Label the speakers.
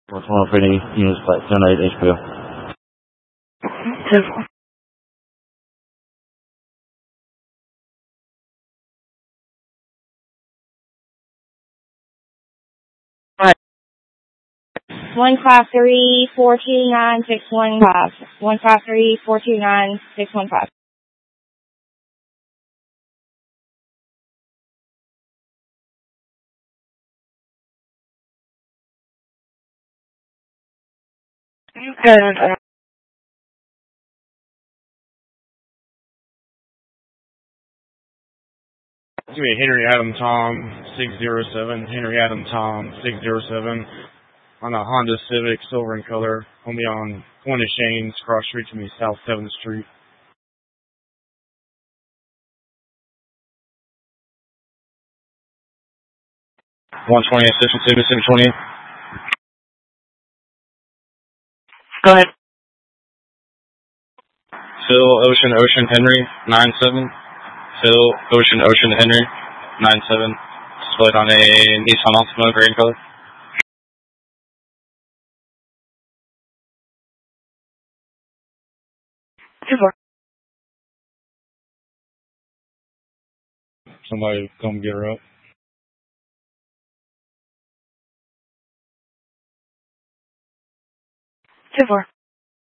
Speaker 1: What's one for any units flight 78 HBO?
Speaker 2: 10-4. Right.
Speaker 3: 153-429-615. 153-429-615.
Speaker 2: You can.
Speaker 4: Give me Henry Adam Tom 607. Henry Adam Tom 607 on a Honda Civic, silver in color. Only on Point of Shanes, cross street to me, South 7th Street. 120 Assistant Mississippi 20.
Speaker 2: Go ahead.
Speaker 4: Phil Ocean Henry 97. Phil Ocean Henry 97. Displayed on a Nissan Altima, gray in color. Somebody come get her up.
Speaker 2: 2-4.